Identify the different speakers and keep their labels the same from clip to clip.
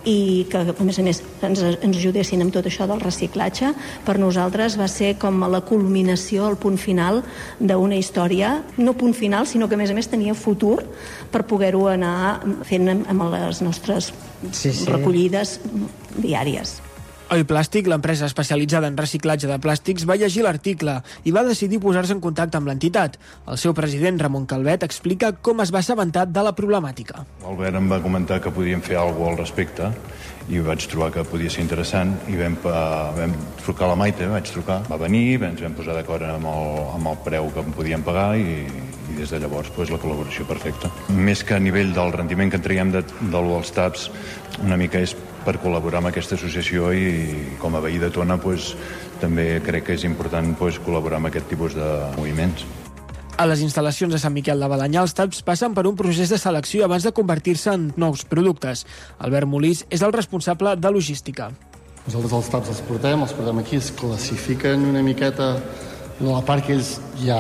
Speaker 1: i que, a més, ens ajudessin amb tot això del reciclatge. Per nosaltres va ser com la culminació, el punt final d'una història, no punt final, sinó que, a més, tenia futur per poder-ho anar fent amb les nostres recollides diàries.
Speaker 2: Oi Plàstic, l'empresa especialitzada en reciclatge de plàstics, va llegir l'article i va decidir posar-se en contacte amb l'entitat. El seu president, Ramon Calvet, explica com es va assabentar de la problemàtica.
Speaker 3: L'Albert em va comentar que podíem fer alguna cosa al respecte i vaig trobar que podia ser interessant i vam trucar a la Maite, va venir, ens vam posar d'acord amb el preu que em podien pagar i des de llavors la col·laboració perfecta. Més que a nivell del rendiment que en traiem dels taps, una mica és per col·laborar amb aquesta associació i com a veí de Tona també crec que és important col·laborar amb aquest tipus de moviments.
Speaker 2: A les instal·lacions de Sant Miquel de Balenyà, els taps passen per un procés de selecció abans de convertir-se en nous productes. Albert Molís és el responsable de logística.
Speaker 4: Nosaltres els taps els portem aquí, es classifiquen una miqueta la part que ells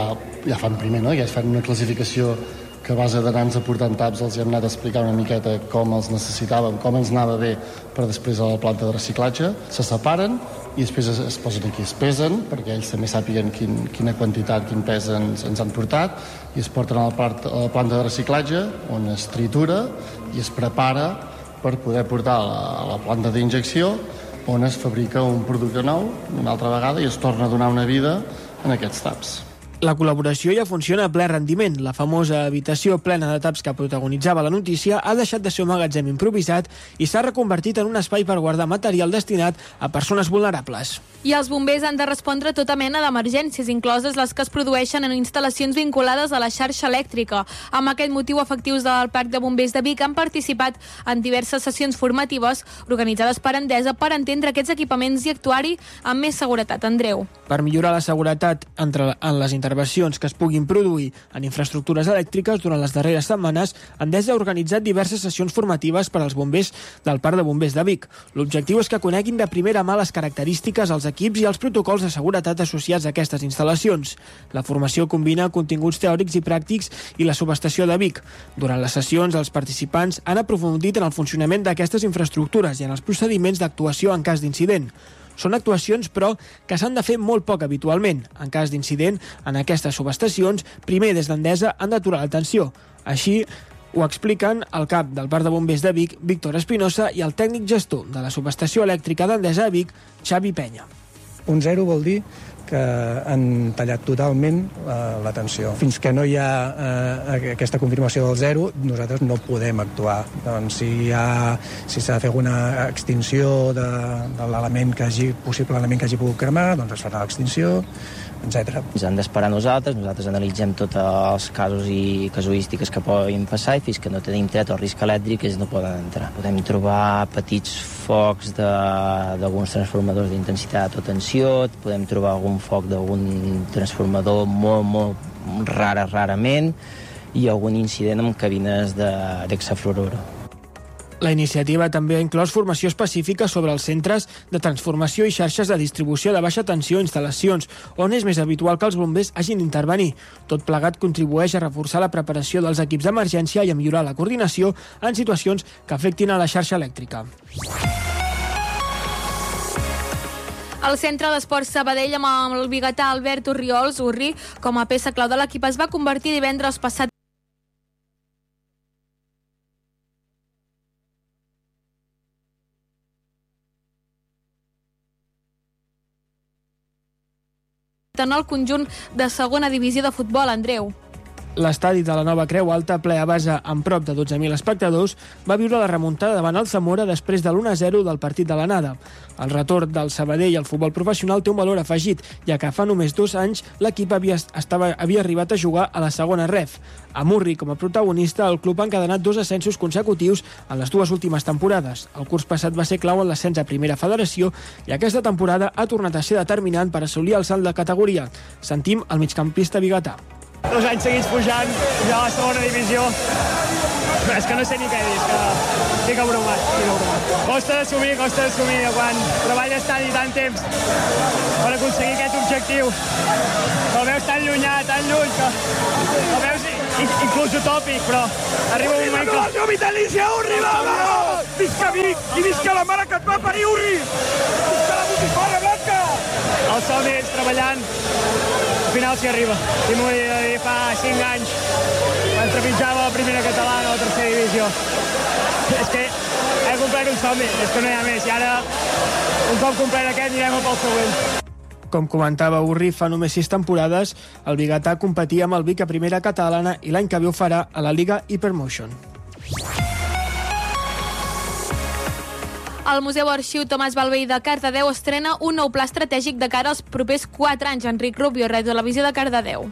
Speaker 4: ja fan primer, no? Ja es fan una classificació que a base d'anar-nos aportant taps els hem anat a explicar una miqueta com els necessitàvem, com ens anava bé per després a la planta de reciclatge. Se separen i després es posen aquí, es pesen perquè ells també sàpiguen quina quantitat, quin pes ens han portat i es porten a la planta de reciclatge on es tritura i es prepara per poder portar a la planta d'injecció on es fabrica un producte nou una altra vegada i es torna a donar una vida en aquests taps.
Speaker 2: La col·laboració ja funciona a ple rendiment. La famosa habitació plena de taps que protagonitzava la notícia ha deixat de ser un magatzem improvisat i s'ha reconvertit en un espai per guardar material destinat a persones vulnerables.
Speaker 5: I els bombers han de respondre a tota mena d'emergències, incloses les que es produeixen en instal·lacions vinculades a la xarxa elèctrica. Amb aquest motiu, efectius del Parc de Bombers de Vic han participat en diverses sessions formatives organitzades per Endesa per entendre aquests equipaments i actuar-hi amb més seguretat. Andreu.
Speaker 2: Per millorar la seguretat en les intervencions que es puguin produir en infraestructures elèctriques, durant les darreres setmanes, Endesa ha organitzat diverses sessions formatives per als bombers del Parc de Bombers de Vic. L'objectiu és que coneguin de primera mà les característiques, els equips i els protocols de seguretat associats a aquestes instal·lacions. La formació combina continguts teòrics i pràctics i la subestació de Vic. Durant les sessions, els participants han aprofundit en el funcionament d'aquestes infraestructures i en els procediments d'actuació en cas d'incident. Són actuacions, però, que s'han de fer molt poc habitualment. En cas d'incident, en aquestes subestacions, primer des d'Endesa han d'aturar la tensió. Així ho expliquen el cap del Parc de Bombers de Vic, Víctor Espinosa, i el tècnic gestor de la subestació elèctrica d'Endesa a Vic, Xavi Penya.
Speaker 6: Un zero vol dir que han tallat totalment la tensió. Fins que no hi ha aquesta confirmació del zero, nosaltres no podem actuar. Doncs si s'ha de fer alguna extinció de l'element possible element que hagi pogut cremar, doncs es farà l'extinció, etc.
Speaker 7: Ens han d'esperar nosaltres analitzem tots els casos i casuístiques que poden passar i fins que no tenim tret el risc elèctric ells no poden entrar. Podem trobar petits focs d'alguns transformadors d'intensitat o tensió, podem trobar algun foc d'algun transformador molt rarament i algun incident amb cabines d'hexafluorur.
Speaker 2: La iniciativa també ha inclòs formació específica sobre els centres de transformació i xarxes de distribució de baixa tensió i instal·lacions, on és més habitual que els bombers hagin d'intervenir. Tot plegat contribueix a reforçar la preparació dels equips d'emergència i a millorar la coordinació en situacions que afectin a la xarxa elèctrica.
Speaker 5: El Centre d'Esports Sabadell amb el biguetà Albert Orriols, Urri, com a peça clau de l'equip, es va convertir divendres passat en el conjunt de segona divisió de futbol. Andreu.
Speaker 2: L'estadi de la Nova Creu Alta, ple a base amb prop de 12.000 espectadors, va viure la remuntada davant el Zamora després de l'1-0 del partit de l'anada. El retorn del Sabadell al futbol professional té un valor afegit, ja que fa només 2 anys l'equip havia arribat a jugar a la segona ref. Amb Urri com a protagonista, el club ha encadenat 2 ascensos consecutius en les 2 últimes temporades. El curs passat va ser clau en l'ascens a primera federació i aquesta temporada ha tornat a ser determinant per assolir el salt de categoria. Sentim el migcampista biguetà.
Speaker 8: 2 anys seguits pujant a la segona divisió. Però és que no sé ni què dir, és que estic abrumat. Costa d'assumir quan treballes tant i tant temps per aconseguir aquest objectiu. El veus tan llunyà, tan lluny, que el veus inclús utòpic, però arriba un moment que...
Speaker 9: Visca Vic i visca la mare que et va parir, Urri! Visca la botifarra blanca!
Speaker 8: El somni és treballant, al final s'hi arriba. I m'ho he dit fa 5 anys, quan trepitjava la primera catalana o la tercera divisió. És que he complert un somni, és que no hi ha més. I ara, un cop complert aquest, anirem pel següent.
Speaker 2: Com comentava Urri, fa només 6 temporades, el biguetà competia amb el Vic a primera catalana i l'any que ve ho farà a la Lliga Hypermotion.
Speaker 5: El Museu Arxiu Tomàs Balvei de Cardedeu estrena un nou pla estratègic de cara als propers 4 anys. Enric Rubio, Ràdio Televisió de Cardedeu.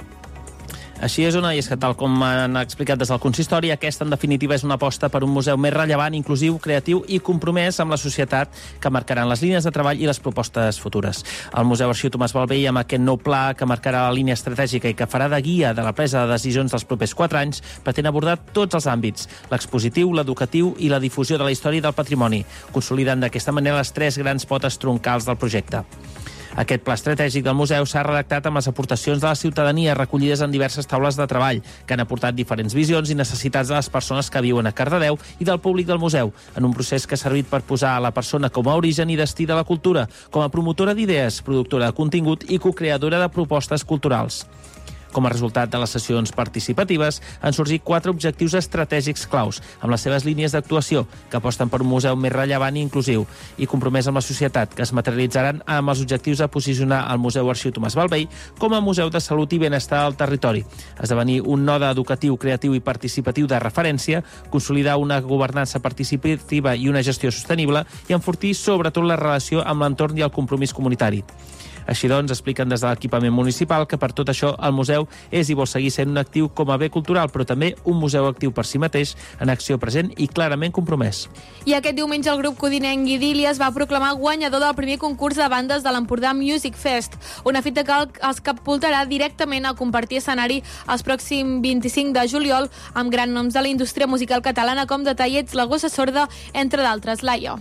Speaker 10: Així és, Ona, i és que tal com han explicat des del consistori, aquesta en definitiva és una aposta per un museu més rellevant, inclusiu, creatiu i compromès amb la societat, que marcaran les línies de treball i les propostes futures. El Museu Arxiu Tomàs Balvei, amb aquest nou pla que marcarà la línia estratègica i que farà de guia de la presa de decisions dels propers 4 anys, pretén abordar tots els àmbits: l'expositiu, l'educatiu i la difusió de la història i del patrimoni, consolidant d'aquesta manera les 3 grans potes troncals del projecte. Aquest pla estratègic del museu s'ha redactat amb les aportacions de la ciutadania recollides en diverses taules de treball, que han aportat diferents visions i necessitats de les persones que viuen a Cardedeu i del públic del museu, en un procés que ha servit per posar a la persona com a origen i destí de la cultura, com a promotora d'idees, productora de contingut i cocreadora de propostes culturals. Com a resultat de les sessions participatives, han sorgit 4 objectius estratègics claus, amb les seves línies d'actuació, que aposten per un museu més rellevant i inclusiu i compromès amb la societat, que es materialitzaran amb els objectius de posicionar el Museu Arxiu Tomàs Balvei com a museu de salut i benestar al territori, esdevenir un node educatiu, creatiu i participatiu de referència, consolidar una governança participativa i una gestió sostenible i enfortir sobretot la relació amb l'entorn i el compromís comunitari. Així doncs, expliquen des de l'equipament municipal que per tot això el museu és i vol seguir sent un actiu com a bé cultural, però també un museu actiu per si mateix, en acció present i clarament compromès.
Speaker 5: I aquest diumenge el grup codinenc Idília es va proclamar guanyador del primer concurs de bandes de l'Empordà Music Fest, una fita que els catapultarà directament a compartir escenari els pròxims 25 de juliol amb grans noms de la indústria musical catalana com Detallets, La Gossa Sorda, entre d'altres. Laia.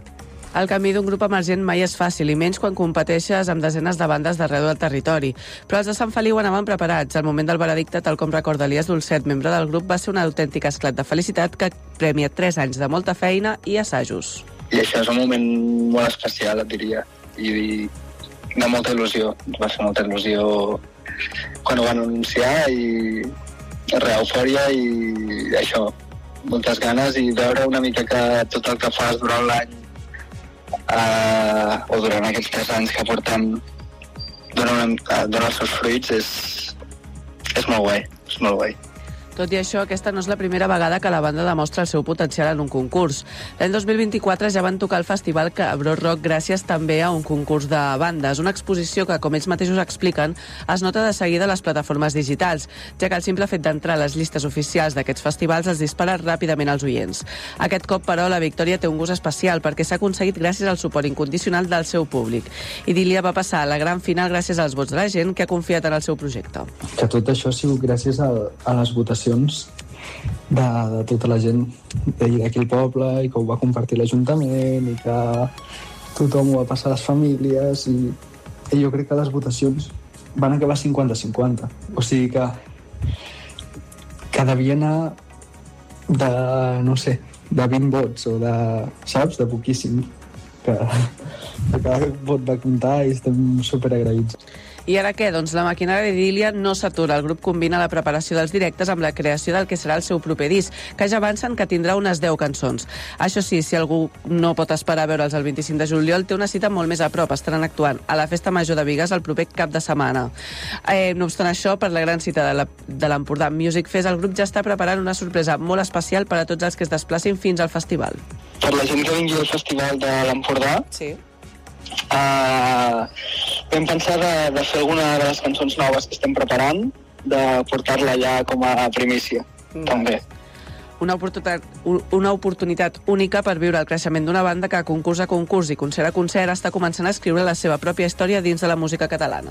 Speaker 11: El camí d'un grup emergent mai és fàcil, i menys quan competeixes amb desenes de bandes d'arreu del territori. Però els de Sant Feliu anaven preparats. Al moment del veredicte, tal com recorda Elias Dolcet, membre del grup, va ser un autèntic esclat de felicitat que premia 3 anys de molta feina i assajos.
Speaker 12: I això és un moment molt especial, et diria, i de molta il·lusió. Va ser molta il·lusió quan ho van anunciar i real eufòria i això, moltes ganes i veure una mica que tot el que fas durant l'any o durant aquests 3 anys que portem donen els seus fruits és molt guai, és molt guai.
Speaker 11: Tot i això, aquesta no és la primera vegada que la banda demostra el seu potencial en un concurs. L'any 2024 ja van tocar el festival Cabró Rock gràcies també a un concurs de bandes, una exposició que, com ells mateixos expliquen, es nota de seguida a les plataformes digitals, ja que el simple fet d'entrar a les llistes oficials d'aquests festivals els dispara ràpidament als oients. Aquest cop, però, la victòria té un gust especial perquè s'ha aconseguit gràcies al suport incondicional del seu públic. Idília va passar a la gran final gràcies als vots de la gent que ha confiat en el seu projecte.
Speaker 13: Que tot això ha sigut gràcies a les votacions de tota la gent d'aquí al poble i que ho va compartir l'Ajuntament i que tothom ho va passar a les famílies i jo crec que les votacions van acabar 50-50. O sigui que devia anar de, no sé, de 20 vots o de, saps, de poquíssim. Que cada vot va comptar i estem superagraïts.
Speaker 11: I ara què? Doncs la maquinària d'Idília no s'atura. El grup combina la preparació dels directes amb la creació del que serà el seu proper disc, que ja avancen que tindrà unes 10 cançons. Això sí, si algú no pot esperar a veure'ls el 25 de juliol, té una cita molt més a prop. Estaran actuant a la Festa Major de Bigues el proper cap de setmana. No obstant això, per la gran cita de l'Empordà Music Fest, el grup ja està preparant una sorpresa molt especial per a tots els que es desplacin fins al festival.
Speaker 12: Per la gent que vingui al festival de l'Empordà,
Speaker 11: sí.
Speaker 12: Vam pensar de fer alguna de les cançons noves que estem preparant, de portar-la ja com a primícia, també.
Speaker 11: Una oportunitat única per viure el creixement d'una banda que, concurs a concurs i concert a concert, està començant a escriure la seva pròpia història dins de la música catalana.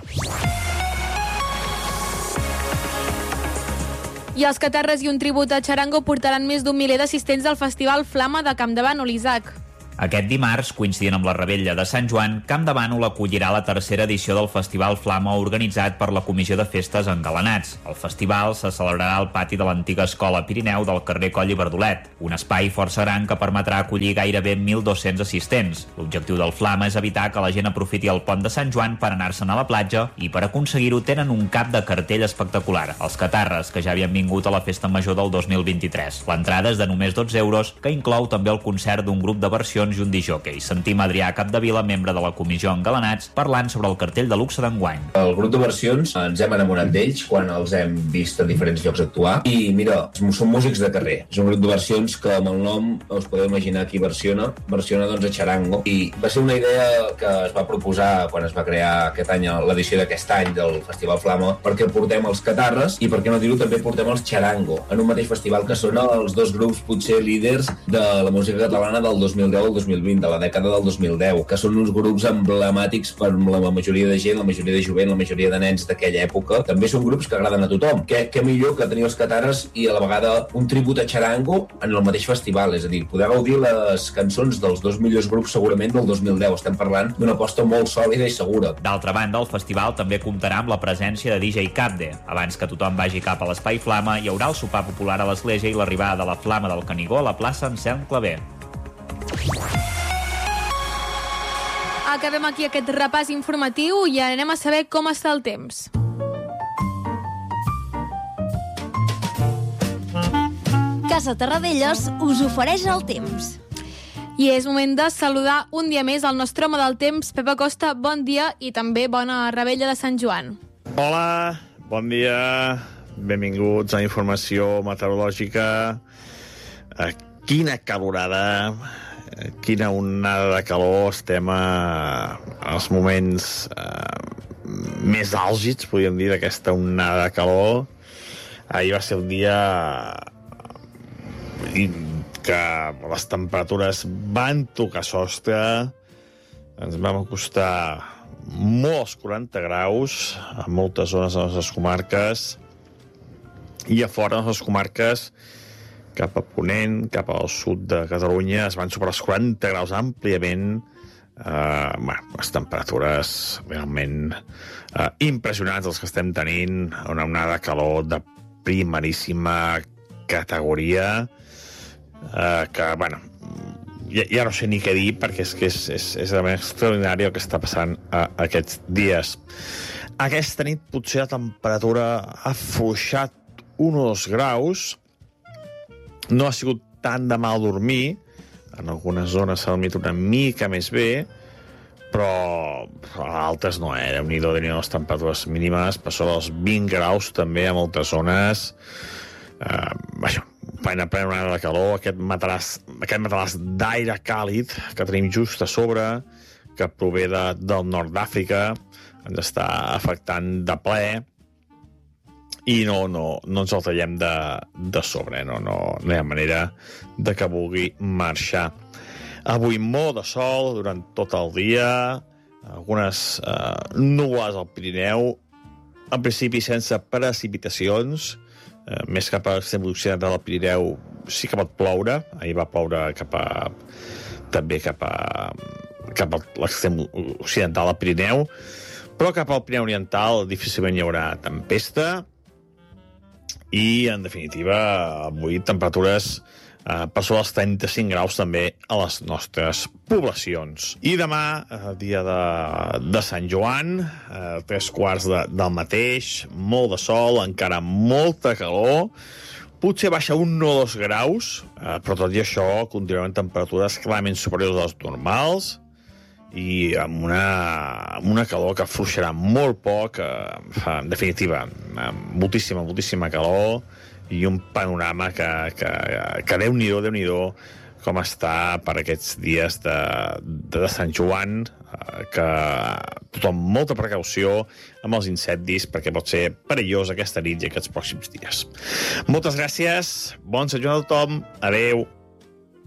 Speaker 5: I els Catarres i un tribut a Charango portaran més d'un miler d'assistents al Festival Flama de Campdevànol, Isaac.
Speaker 14: Aquest dimarts, coincidint amb la Revetlla de Sant Joan, Camp de Bànol acollirà la tercera edició del Festival Flama organitzat per la Comissió de Festes Engalanats. El festival se celebrarà al pati de l'antiga Escola Pirineu del carrer Coll i Verdolet, un espai força gran que permetrà acollir gairebé 1.200 assistents. L'objectiu del Flama és evitar que la gent aprofiti el pont de Sant Joan per anar-se'n a la platja i per aconseguir-ho tenen un cap de cartell espectacular, els Catarres, que ja havien vingut a la Festa Major del 2023. L'entrada és de només 12 euros, que inclou també el concert d'un grup de versions i un disjockey. Sentim Adrià Capdevila, membre de la Comissió Engalanats, parlant sobre el cartell de luxe d'enguany.
Speaker 15: El grup de versions ens hem enamorat d'ells quan els hem vist a diferents llocs actuar i mira, són músics de carrer. És un grup de versions que amb el nom us podeu imaginar qui versiona doncs a Charango, i va ser una idea que es va proposar quan es va crear aquest any l'edició d'aquest any del Festival Flama, perquè portem els Catarres i per què no dir-ho també portem els Charango en un mateix festival, que són els dos grups potser líders de la música catalana del 2010 al 2020, de la dècada del 2010, que són uns grups emblemàtics per la majoria de gent, la majoria de jovent, la majoria de nens d'aquella època. També són grups que agraden a tothom. Què millor que tenir els Catarres i a la vegada un tribut a Charango en el mateix festival, és a dir, poder gaudir les cançons dels dos millors grups segurament del 2010. Estem parlant d'una aposta molt sòlida i segura.
Speaker 14: D'altra banda, el festival també comptarà amb la presència de DJ Capde. Abans que tothom vagi cap a l'Espai Flama, hi haurà el sopar popular a l'església i l'arribada de la Flama del Canigó a la plaça Anselm Clavé.
Speaker 5: Acabem aquí aquest repàs informatiu i anem a saber com està el temps.
Speaker 16: Casa Terradellos us ofereix el temps.
Speaker 5: I és moment de saludar un dia més el nostre home del temps, Pep Acosta. Bon dia i també bona Revetlla de Sant Joan.
Speaker 17: Hola, bon dia, benvinguts a Informació Meteorològica. Quina calorada, quina onada de calor, estem als moments més àlgids, podríem dir, d'aquesta onada de calor. Ahir va ser un dia que les temperatures van tocar sostre, ens vam acostar molt als 40 graus a moltes zones de les nostres comarques, i a fora de les comarques cap a Ponent, cap al sud de Catalunya, es van superar els 40 graus àmpliament. Les temperatures realment impressionants els que estem tenint, una onada de calor de primeríssima categoria, que, bueno, ja no sé ni què dir, perquè és que és realment extraordinari el que està passant aquests dies. Aquesta nit potser la temperatura ha afluixat 1 o 2 graus, no ha sigut tant de mal dormir, en algunes zones s'ha dormit una mica més bé, però a altres no, Déu-n'hi-do les temperatures mínimes, per sobre dels 20 graus també a moltes zones. Plena onada de calor, aquest matalàs d'aire càlid que tenim just a sobre, que prové del nord d'Àfrica, ens està afectant de ple, i no ens el tallem de sobre, no hi ha manera de que vulgui marxar. Avui molt de sol durant tot el dia, algunes nuvolades al Pirineu, en principi sense precipitacions, més cap a l'extrem occidental del Pirineu sí que pot ploure, ahir va ploure també cap a l'extrem occidental del Pirineu, però cap al Pirineu oriental difícilment hi haurà tempesta, i en definitiva avui temperatures per sobre els 35 graus també a les nostres poblacions. I demà, dia de Sant Joan, 3:15 del mateix, molt de sol, encara molta calor, potser baixa 1 o 2 graus, però tot i això continuem temperatures clarament superiors a les normals, i amb una calor que afluixarà molt poc, en definitiva, moltíssima calor, i un panorama que Déu-n'hi-do com està per aquests dies de Sant Joan, que tothom molta precaució amb els incendis, perquè pot ser perillós aquesta nit i aquests pròxims dies. Moltes gràcies, bon Sant Joan a tothom, adeu.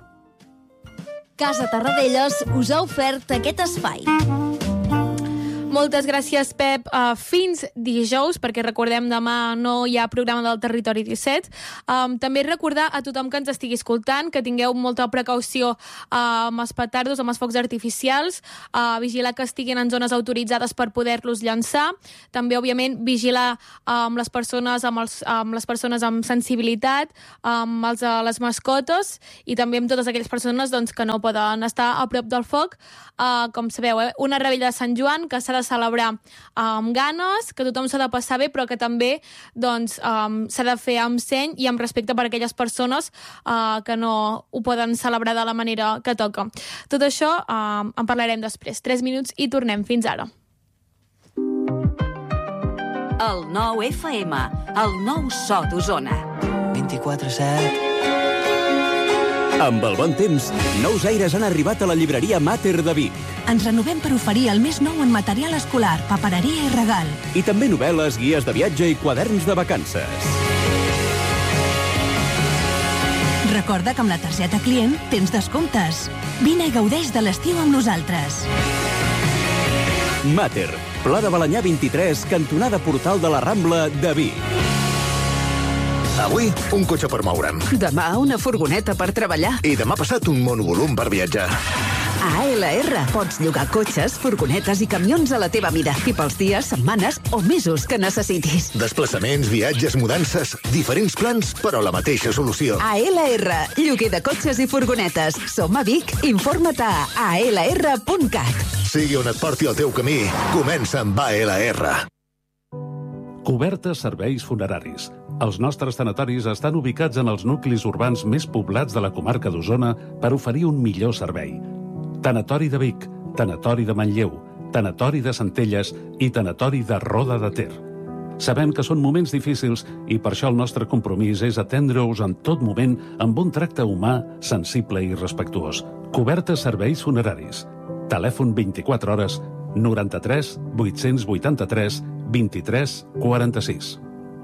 Speaker 16: Casa Terradellos us ha ofert aquest espai.
Speaker 5: Moltes gràcies, Pep. Fins dijous, perquè recordem, demà no hi ha programa del Territori 17. També recordar a tothom que ens estigui escoltant que tingueu molta precaució amb els petardos, amb els focs artificials, vigilar que estiguin en zones autoritzades per poder-los llançar. També, òbviament, vigilar amb les persones amb sensibilitat, amb les mascotes i també amb totes aquelles persones que no poden estar a prop del foc. Com sabeu, una revetlla de Sant Joan que s'ha de celebrar amb ganes, que tothom s'ha de passar bé, però que també s'ha de fer amb seny i amb respecte per a aquelles persones que no ho poden celebrar de la manera que toca. Tot això en parlarem després. 3 minuts i tornem. Fins ara.
Speaker 18: El 9 FM, el nou so d'Osona.
Speaker 19: 24/7.
Speaker 20: Amb el bon temps, nous aires han arribat a la llibreria Mater de Vic.
Speaker 21: Ens renovem per oferir el més nou en material escolar, papereria i regal.
Speaker 20: I també novel·les, guies de viatge i quaderns de vacances.
Speaker 21: Recorda que amb la targeta client tens descomptes. Vine i gaudeix de l'estiu amb nosaltres.
Speaker 20: Mater, Pla de Balanyà 23, cantonada Portal de la Rambla de Vic.
Speaker 22: Avui, un cotxe per moure'm.
Speaker 18: Demà, una furgoneta per treballar.
Speaker 22: I demà passat, un monovolum per viatjar.
Speaker 18: A ALR pots llogar cotxes, furgonetes i camions a la teva mida i pels dies, setmanes o mesos que necessitis.
Speaker 22: Desplaçaments, viatges, mudances, diferents plans, però la mateixa solució.
Speaker 18: ALR, lloguer de cotxes i furgonetes. Som a Vic. Informa't a alr.cat.
Speaker 22: Sigui on et porti el teu camí, comença amb ALR.
Speaker 23: Cobertes serveis funeraris. Els nostres tanatoris estan ubicats en els nuclis urbans més poblats de la comarca d'Osona per oferir un millor servei. Tanatori de Vic, Tanatori de Manlleu, Tanatori de Centelles i Tanatori de Roda de Ter. Sabem que són moments difícils i per això el nostre compromís és atendre-us en tot moment amb un tracte humà, sensible i respectuós. Cobertes serveis funeraris. Telèfon 24 hores 93 883 23 46.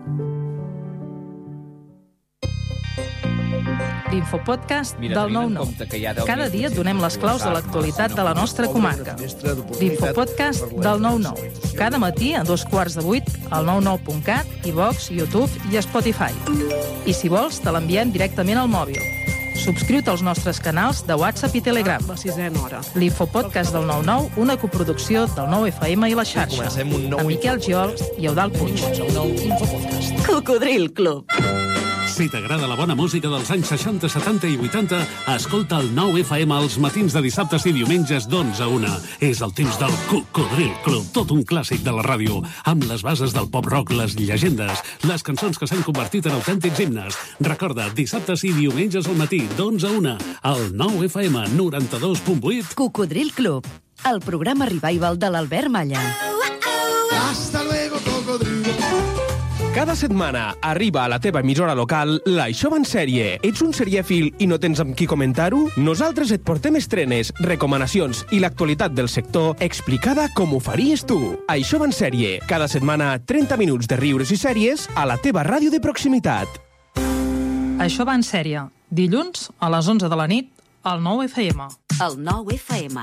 Speaker 24: L'infopodcast del 9-9. Cada dia et donem les claus de l'actualitat de la nostra comarca. L'infopodcast del 9-9. Cada matí a 7:15 al 99.cat, iVox, YouTube i Spotify. I si vols, te l'enviem directament al mòbil. Subscriu-te als nostres canals de WhatsApp i Telegram. L'Infopodcast del 9-9, una coproducció del 9FM i la xarxa. Amb Miquel Giol i Eudald Puig.
Speaker 18: Cocodril Club.
Speaker 23: Si t'agrada la bona música dels anys 60, 70 i 80, escolta el 9FM als matins de dissabtes i diumenges d'11 a 1. És el temps del Cocodril Club, tot un clàssic de la ràdio, amb les bases del pop-rock, les llegendes, les cançons que s'han convertit en autèntics himnes. Recorda, dissabtes i diumenges al matí, d'11 a 1, al 9FM 92.8.
Speaker 18: Cocodril Club, el programa revival de l'Albert Malla.
Speaker 25: Hasta luego, cocodrilo. Cada setmana arriba a la teva emissora local l'Això va en sèrie. Ets un serièfil i no tens amb qui comentar-ho? Nosaltres et portem estrenes, recomanacions i l'actualitat del sector explicada com ho faries tu. Això va en sèrie. Cada setmana 30 minuts de riures i sèries a la teva ràdio de proximitat.
Speaker 24: Això va en sèrie. Dilluns a les 11 de la nit al 9FM.
Speaker 18: El 9FM.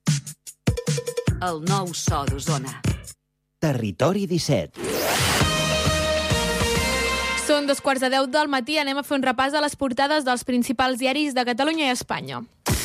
Speaker 18: El nou so d'Osona.
Speaker 20: Territori 17.
Speaker 5: Són 2:15 del matí, anem a fer un repàs a les portades dels principals diaris de Catalunya i Espanya.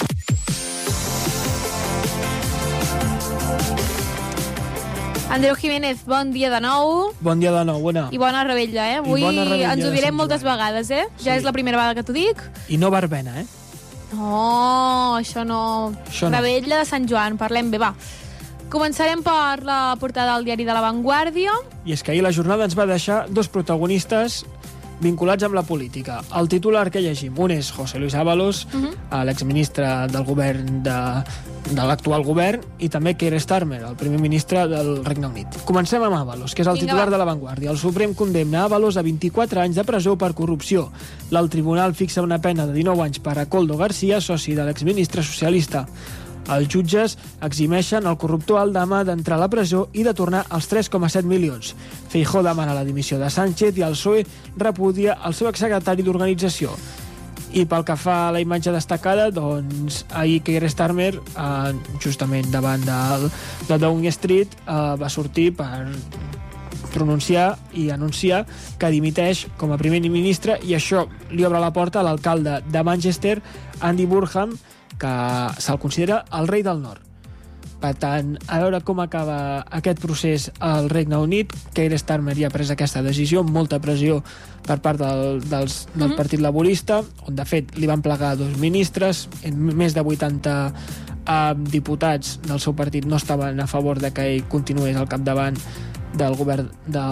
Speaker 5: Andreu Jiménez, bon dia de nou.
Speaker 2: Bon dia de nou, bona.
Speaker 5: I bona revetlla, eh? Avui ens ho direm moltes vegades, eh? Ja és la primera vegada que t'ho dic.
Speaker 2: I no verbena, eh?
Speaker 5: No, això no. Revetlla de Sant Joan, parlem bé, va. Començarem per la portada del diari de La Vanguardia.
Speaker 2: I és que ahir la jornada ens va deixar dos protagonistes vinculats amb la política. El titular que llegim, un és José Luis Ábalos, l'exministre del govern de l'actual govern, i també Keir Starmer, el primer ministre del Regne Unit. Comencem amb Ábalos, que és el titular de La Vanguardia. El Suprem condemna Ábalos a 24 anys de presó per corrupció. L'alt tribunal fixa una pena de 19 anys per a Koldo García, soci de l'exministre socialista. Els jutges eximeixen el corruptor Aldama d'entrar a la presó i de tornar els 3,7 milions. Feijóo demana la dimissió de Sánchez i el PSOE repudia el seu exsecretari d'organització. I pel que fa a la imatge destacada, doncs ahir Keir Starmer, justament davant de Downing Street, va sortir per pronunciar i anunciar que dimiteix com a primer ministre, i això li obre la porta a l'alcalde de Manchester, Andy Burnham, que se'l considera el rei del nord. Per tant, a veure com acaba aquest procés al Regne Unit. Keir Starmer ja ha pres aquesta decisió, amb molta pressió per part del Partit Laborista, on de fet li van plegar 2 ministres, més de 80 diputats del seu partit no estaven a favor de que ell continués al capdavant del govern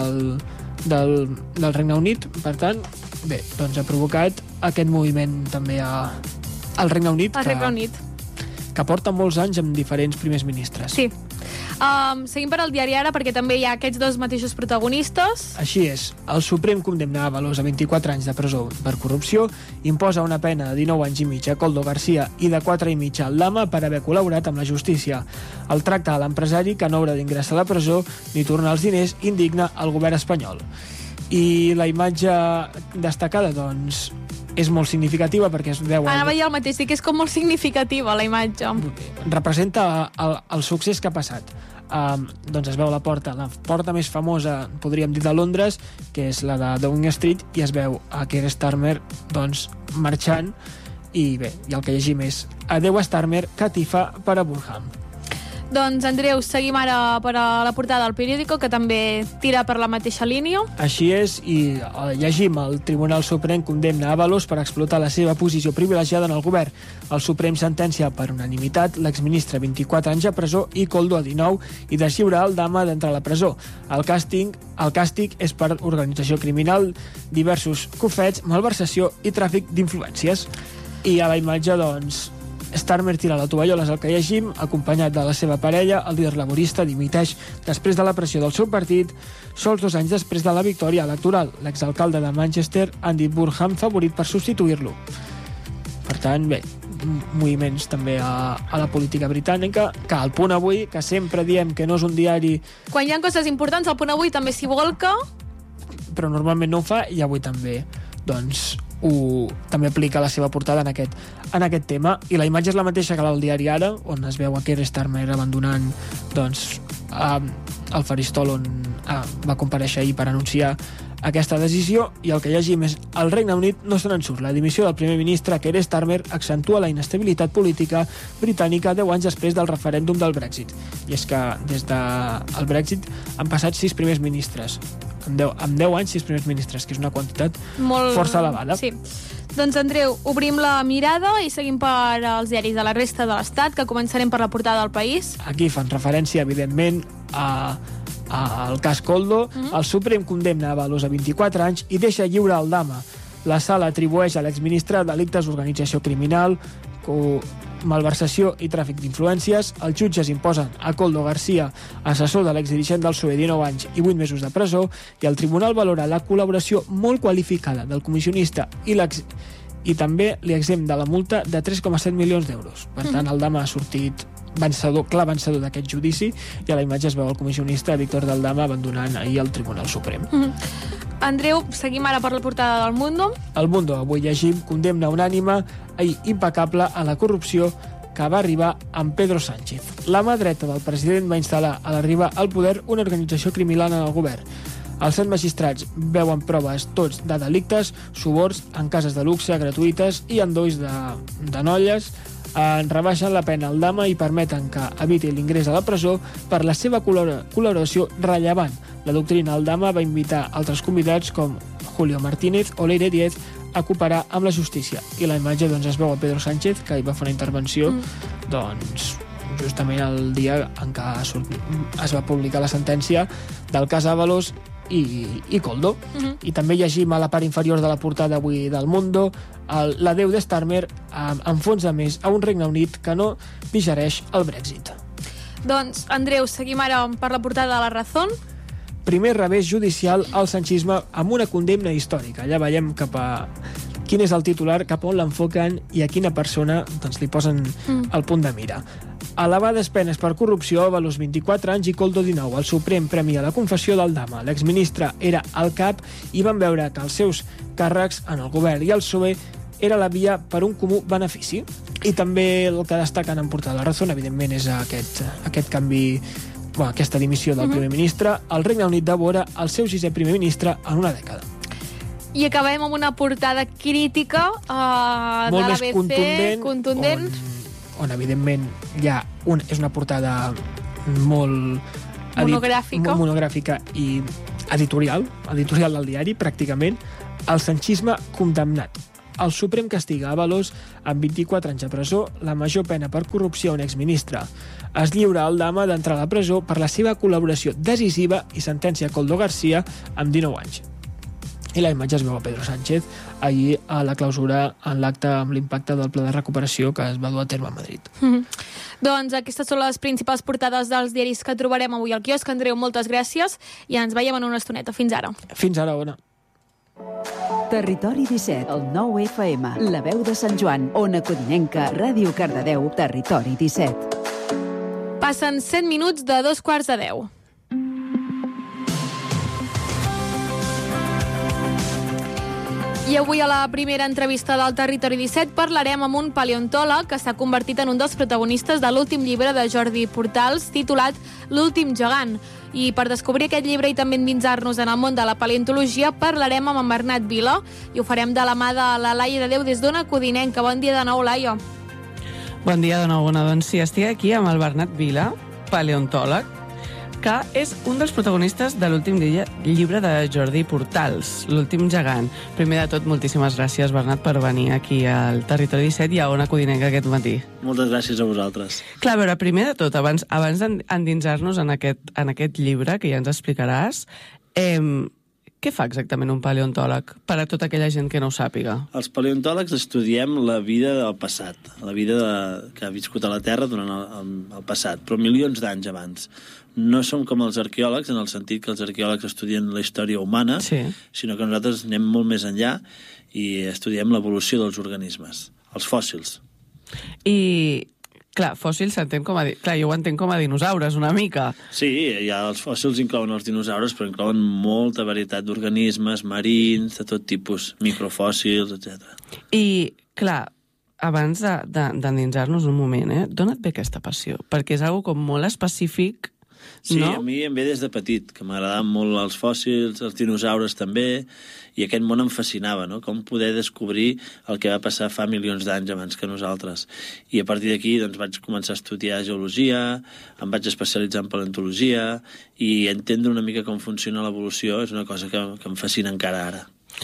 Speaker 2: del Regne Unit. Per tant, bé, doncs ha provocat aquest moviment també al Regne Unit, que porta molts anys amb diferents primers ministres.
Speaker 5: Sí. Seguim per al diari Ara, perquè també hi ha aquests 2 mateixos protagonistes.
Speaker 2: Així és. El Suprem condemna Ábalos a 24 anys de presó per corrupció, imposa una pena de 19 anys i mig a Koldo García i de 4 i mig al Lama per haver col·laborat amb la justícia. El tracte a l'empresari, que no haurà d'ingressar a la presó ni tornar els diners, indigna el govern espanyol. I la imatge destacada, doncs, és molt significativa perquè es veu...
Speaker 5: Anava a dir el mateix, que és com molt significativa la imatge.
Speaker 2: Representa el succés que ha passat. Doncs es veu la porta més famosa, podríem dir, de Londres, que és la de Downing Street, i es veu a Keir Starmer doncs, marxant, i bé, i el que llegim és: adeu a Starmer, catifa per a Burnham.
Speaker 5: Doncs, Andreu, seguim ara per a la portada del periòdico, que també tira per la mateixa línia.
Speaker 2: Així és, i llegim: el Tribunal Suprem condemna Ábalos per explotar la seva posició privilegiada en el govern. El Suprem sentencia per unanimitat l'exministre 24 anys a presó i Koldo a 19 i deslliura el Dama d'entrar a la presó. El càstig és per organització criminal, diversos cofets, malversació i tràfic d'influències. I a la imatge, doncs, Starmer tira la tovallola, és el que llegim, acompanyat de la seva parella. El líder laborista dimiteix després de la pressió del seu partit, sols 2 anys després de la victòria electoral. L'exalcalde de Manchester, Andy Burnham, favorit per substituir-lo. Per tant, bé, moviments també a la política britànica, que al Punt Avui, que sempre diem que no és un diari...
Speaker 5: Quan hi ha coses importants, el Punt Avui també s'hi volca.
Speaker 2: Però normalment no ho fa, i avui també, doncs, també aplica la seva portada en aquest tema. I la imatge és la mateixa que la del diari Ara, on es veu a Keir Starmer abandonant doncs, el faristol on va comparèixer ahir per anunciar aquesta decisió. I el que llegim és: el Regne Unit no se n'en surt. La dimissió del primer ministre Keir Starmer accentua la inestabilitat política britànica 10 anys després del referèndum del Brexit. I és que des del Brexit han passat 6 primers ministres. Amb 10 anys, 6 primers ministres, que és una quantitat força elevada.
Speaker 5: Sí. Doncs, Andreu, obrim la mirada i seguim per als diaris de la resta de l'Estat, que començarem per la portada del País.
Speaker 2: Aquí fan referència, evidentment, al cas Koldo. El Suprem condemna Ábalos a 24 anys i deixa lliure el Dama. La sala atribueix a l'exministre delictes d'organització criminal, malversació i tràfic d'influències. Els jutges imposen a Koldo García, assessor de l'exdirigent del PSOE, 19 anys i 8 mesos de presó, i el tribunal valora la col·laboració molt qualificada del comissionista i també li exempt de la multa de 3,7 milions d'euros. Per tant, el Dama ha sortit clar vencedor d'aquest judici, i a la imatge es veu el comissionista Víctor del Dama abandonant ahir el Tribunal Suprem.
Speaker 5: Andreu, seguim ara per la portada del Mundo.
Speaker 2: El Mundo, avui llegim: condemna unànime i impecable a la corrupció que va arribar amb Pedro Sánchez. La mà dreta del president va instal·lar a l'arribar al poder una organització criminal en el govern. Els 7 magistrats veuen proves tots de delictes, suborns en cases de luxe gratuïtes i endolls de nolles. Rebaixen la pena al Dama i permeten que eviti l'ingrés a la presó per la seva col·laboració rellevant. La doctrina al Dama va invitar altres convidats com Julio Martínez o Leire Díez a cooperar amb la justícia. I la imatge, doncs, es veu a Pedro Sánchez, que hi va fer una intervenció doncs, justament el dia en què es va publicar la sentència del cas Ábalos i Koldo. I també llegim a la part inferior de la portada avui del Mundo: l'adeu de Starmer enfonsa més a un Regne Unit que no digereix el Brexit.
Speaker 5: Doncs, Andreu, seguim ara per la portada de La Razón.
Speaker 2: Primer revés judicial al sanchisme amb una condemna històrica. Allà veiem quin és el titular, cap on l'enfoquen i a quina persona doncs, li posen el punt de mira. Elevades penes per corrupció, Ábalos 24 anys i Koldo 19. El Suprem premia la confessió del Dama. L'exministre era al cap i van veure que els seus càrrecs en el govern i el PSOE era la via per un comú benefici. I també el que destaquen en portada La Razón, evidentment, és aquest canvi, aquesta dimissió del primer ministre. El Regne Unit devora el seu 6è primer ministre en una dècada.
Speaker 5: I acabem amb una portada crítica de
Speaker 2: molt
Speaker 5: l'ABC,
Speaker 2: més
Speaker 5: contundent.
Speaker 2: On evidentment, és una portada molt monogràfica i editorial del diari, pràcticament. El sanchisme condemnat. El Suprem castiga Ábalos amb 24 anys de presó, la major pena per corrupció a un exministre. Es lliura al Dama d'entrar a la presó per la seva col·laboració decisiva i sentencia a Koldo García amb 19 anys. I la imatge es veu a Pedro Sánchez ahir a la clausura en l'acte amb l'impacte del pla de recuperació que es va dur a terme a Madrid.
Speaker 5: Doncs aquestes són les principals portades dels diaris que trobarem avui al quiosc. Andreu, moltes gràcies i ens veiem en una estoneta. Fins ara.
Speaker 2: Fins ara, Ona.
Speaker 18: Territori 17, el 9 FM, la veu de Sant Joan, Ona Codinenca, Ràdio Cardedeu, Territori 17.
Speaker 5: Passen 7 minuts de 2:45. I avui a la primera entrevista del Territori 17 parlarem amb un paleontòleg que s'ha convertit en un dels protagonistes de l'últim llibre de Jordi Portals, titulat L'últim gegant. I per descobrir aquest llibre i també endinsar-nos en el món de la paleontologia parlarem amb en Bernat Vila i ho farem de la mà de la Laia de Déu des d'Ona Codinenca. Bon dia de nou, Laia.
Speaker 11: Bon dia de nou, Ona. Doncs sí, estic aquí amb el Bernat Vila, paleontòleg, que és un dels protagonistes de l'últim llibre de Jordi Portals, L'últim gegant. Primer de tot, moltíssimes gràcies, Bernat, per venir aquí al Territori 17 i a Ona Codinenca aquest matí.
Speaker 1: Moltes gràcies a vosaltres.
Speaker 11: Clar, a veure, primer de tot, abans d'endinsar-nos en aquest llibre, que ja ens explicaràs, què fa exactament un paleontòleg per a tota aquella gent que no ho sàpiga?
Speaker 1: Els paleontòlegs estudiem la vida del passat, la vida que ha viscut a la Terra durant el passat, però milions d'anys abans. No som com els arqueòlegs, en el sentit que els arqueòlegs estudien la història humana, sinó que nosaltres anem molt més enllà i estudiem l'evolució dels organismes, els fòssils.
Speaker 11: I, clar, fòssils s'entén com a... Clar, jo ho entenc com a dinosaures, una mica.
Speaker 1: Sí, els fòssils inclouen els dinosaures, però inclouen molta varietat d'organismes marins, de tot tipus, microfòssils, etc.
Speaker 11: I, clar, abans d'endinsar-nos un moment, d'on et ve aquesta passió? Perquè és una cosa com molt específic.
Speaker 1: Sí, no? A mi em ve des de petit, que m'agradaven molt els fòssils, els dinosaures també, i aquest món em fascinava, no? Com poder descobrir el que va passar fa milions d'anys abans que nosaltres. I a partir d'aquí doncs, vaig començar a estudiar geologia, em vaig especialitzar en paleontologia, i entendre una mica com funciona l'evolució és una cosa que em fascina encara ara.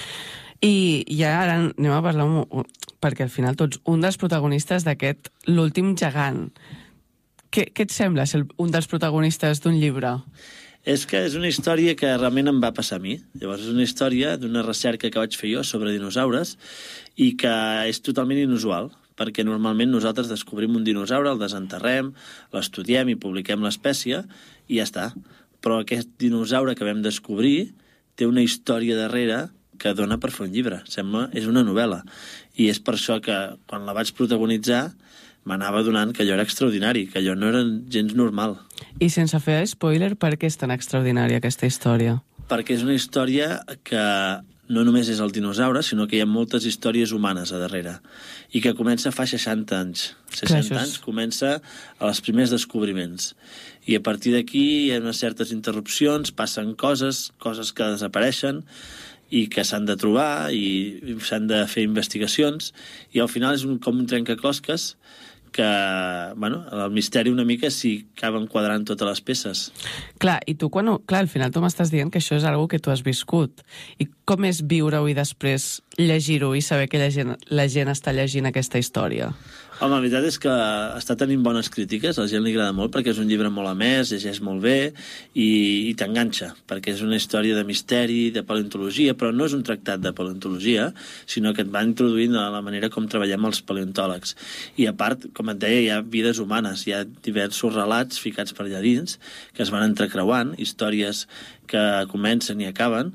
Speaker 11: I ja ara anem a parlar, perquè al final tots, un dels protagonistes d'aquest L'últim gegant. Què et sembla ser un dels protagonistes d'un llibre?
Speaker 1: És que és una història que realment em va passar a mi. Llavors és una història d'una recerca que vaig fer jo sobre dinosaures i que és totalment inusual, perquè normalment nosaltres descobrim un dinosaure, el desenterrem, l'estudiem i publiquem l'espècie i ja està. Però aquest dinosaure que vam descobrir té una història darrere que dona per fer un llibre. Sembla, és una novel·la. I és per això que quan la vaig protagonitzar m'anava donant que allò era extraordinari, que allò no era gens normal.
Speaker 11: I sense fer spoiler, per què és tan extraordinària aquesta història?
Speaker 1: Perquè és una història que no només és el dinosaure, sinó que hi ha moltes històries humanes a darrere, i que comença fa 60 anys. 60 anys comença a els primers descobriments. I a partir d'aquí hi ha unes certes interrupcions, passen coses que desapareixen, i que s'han de trobar, i s'han de fer investigacions, i al final és com un trencaclosques que, bueno, el misteri una mica si acaben quadrant totes les peces.
Speaker 11: Clar, i tu al final tu m'estàs dient que això és algo que tu has viscut. I com és viure-ho i després llegir-ho i saber que la gent està llegint aquesta història?
Speaker 1: Home, la veritat és que està tenint bones crítiques, a la gent li agrada molt perquè és un llibre molt amès, llegeix molt bé i t'enganxa, perquè és una història de misteri, de paleontologia, però no és un tractat de paleontologia, sinó que et va introduint a la manera com treballem els paleontòlegs. I a part, com et deia, hi ha vides humanes, hi ha diversos relats ficats per allà dins que es van entrecreuant, històries que comencen i acaben,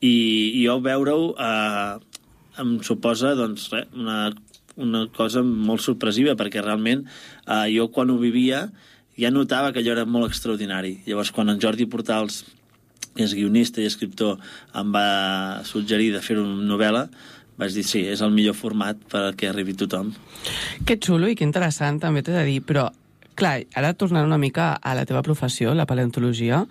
Speaker 1: i jo veure-ho em suposa doncs, una cosa molt sorpresiva, perquè realment jo quan ho vivia ja notava que allò era molt extraordinari. Llavors quan en Jordi Portals, que és guionista i escriptor, em va suggerir de fer una novel·la, vaig dir sí, és el millor format perquè arribi tothom.
Speaker 11: Que xulo i que interessant, també t'he de dir, però clar, ara tornant una mica a la teva professió, la paleontologia,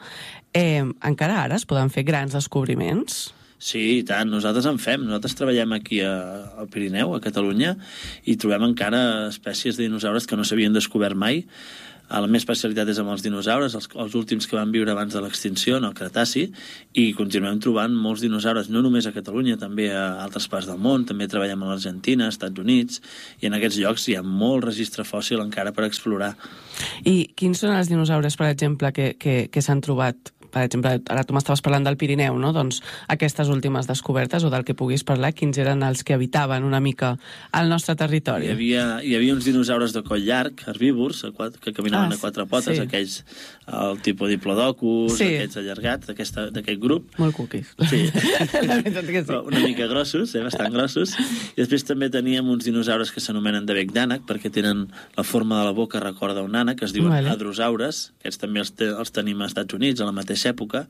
Speaker 11: encara ara es poden fer grans descobriments?
Speaker 1: Sí, i tant, nosaltres en fem. Nosaltres treballem aquí al Pirineu, a Catalunya, i trobem encara espècies de dinosaures que no s'havien descobert mai. La meva especialitat és amb els dinosaures, els últims que van viure abans de l'extinció, en el Cretaci, i continuem trobant molts dinosaures, no només a Catalunya, també a altres parts del món, també treballem a l'Argentina, als Estats Units, i en aquests llocs hi ha molt registre fòssil encara per explorar.
Speaker 11: I quins són els dinosaures, per exemple, que s'han trobat? Per exemple, ara tu m'estaves parlant del Pirineu, no? Doncs aquestes últimes descobertes, o del que puguis parlar, quins eren els que habitaven una mica al nostre territori?
Speaker 1: Hi havia uns dinosaures de coll llarg, herbívors, que caminaven a quatre potes,
Speaker 11: sí.
Speaker 1: Aquells, el tipus diplodocus, sí. Aquests allargats, d'aquest grup.
Speaker 11: Molt cuquis.
Speaker 1: Sí.
Speaker 11: La veritat que sí.
Speaker 1: Una mica grossos, bastant grossos. I després també teníem uns dinosaures que s'anomenen de bec d'ànec, perquè tenen la forma de la boca, recorda un ànec, que es diuen hadrosaures. Aquests també els tenim als Estats Units, a la mateixa època,